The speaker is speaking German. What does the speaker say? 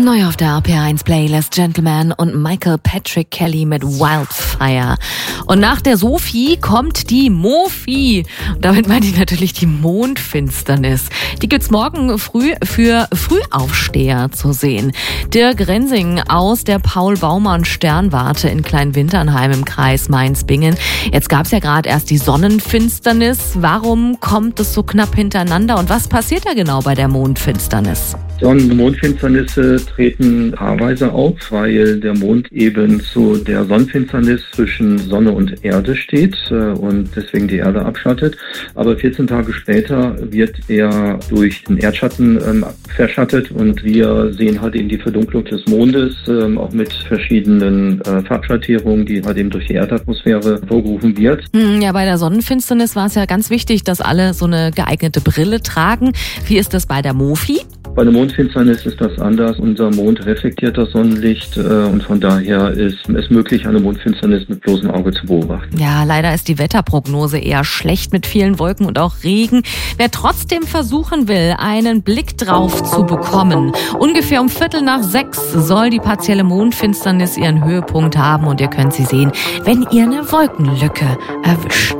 Neu auf der RPR1 Playlist Gentleman und Michael Patrick Kelly mit Wildfire. Und nach der Sophie kommt die Mofi. Und damit meine ich natürlich die Mondfinsternis. Die gibt's morgen früh für Frühaufsteher zu sehen. Dirk Rensing aus der Paul-Baumann-Sternwarte in Kleinwinternheim im Kreis Mainz-Bingen. Jetzt gab's ja gerade erst die Sonnenfinsternis. Warum kommt es so knapp hintereinander und was passiert da genau bei der Mondfinsternis? Sonnen- und Mondfinsternisse treten paarweise auf, weil der Mond eben zu der Sonnenfinsternis zwischen Sonne und Erde steht und deswegen die Erde abschattet. Aber 14 Tage später wird er durch den Erdschatten verschattet und wir sehen halt eben die Verdunklung des Mondes, auch mit verschiedenen Farbschattierungen, die halt eben durch die Erdatmosphäre hervorgerufen wird. Ja, bei der Sonnenfinsternis war es ja ganz wichtig, dass alle so eine geeignete Brille tragen. Wie ist das bei der Mofi? Bei der Mondfinsternis ist das anders. Unser Mond reflektiert das Sonnenlicht und von daher ist es möglich, eine Mondfinsternis mit bloßem Auge zu beobachten. Ja, leider ist die Wetterprognose eher schlecht mit vielen Wolken und auch Regen. Wer trotzdem versuchen will, einen Blick drauf zu bekommen, ungefähr um 5:45 soll die partielle Mondfinsternis ihren Höhepunkt haben und ihr könnt sie sehen, wenn ihr eine Wolkenlücke erwischt.